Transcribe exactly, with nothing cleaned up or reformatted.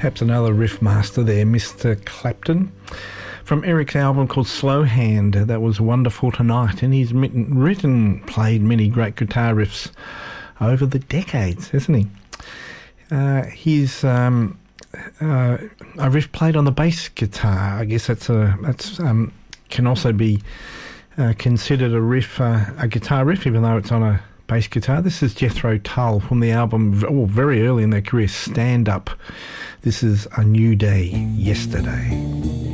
Perhaps another riff master there, Mister Clapton. From Eric's album called Slow Hand, that was Wonderful Tonight, and he's written, written played many great guitar riffs over the decades, hasn't he? Uh, he's um, uh, a riff played on the bass guitar. I guess that's a that's um, can also be uh, considered a riff, uh, a guitar riff, even though it's on a bass guitar. This is Jethro Tull from the album, oh, very early in their career, Stand Up. This is A New Day, Yesterday.